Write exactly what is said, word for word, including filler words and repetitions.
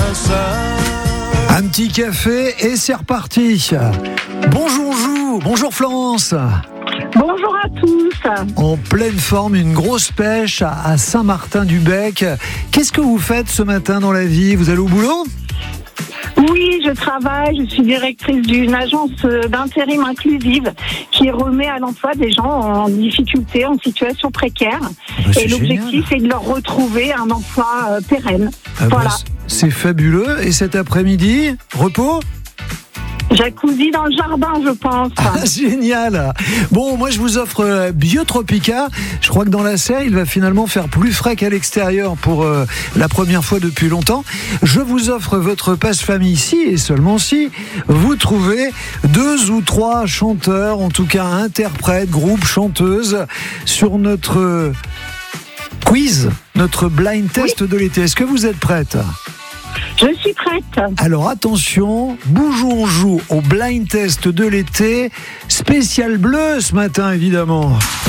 Un petit café et c'est reparti. Bonjour Jou, bonjour Florence. Bonjour à tous. En pleine forme, une grosse pêche à Saint-Martin-du-Bec. Qu'est-ce que vous faites ce matin dans la vie? Vous allez au boulot? Oui, je travaille, je suis directrice d'une agence d'intérim inclusive qui remet à l'emploi des gens en difficulté, en situation précaire. Bah, et l'objectif génial. est de leur retrouver un emploi euh, pérenne. Ah bah, voilà. c'est fabuleux. Et cet après-midi, repos? Jacuzzi dans le jardin, je pense. Ah, génial. Bon, moi je vous offre euh, Biotropica. Je crois que dans la serre, il va finalement faire plus frais qu'à l'extérieur pour euh, la première fois depuis longtemps. Je vous offre votre passe famille si et seulement si vous trouvez deux ou trois chanteurs, en tout cas interprètes, groupes, chanteuses, sur notre euh, quiz, notre blind test oui. de l'été. Est-ce que vous êtes prête ? Je suis prête. Alors attention, Boujou on joue au blind test de l'été, spécial bleu ce matin évidemment.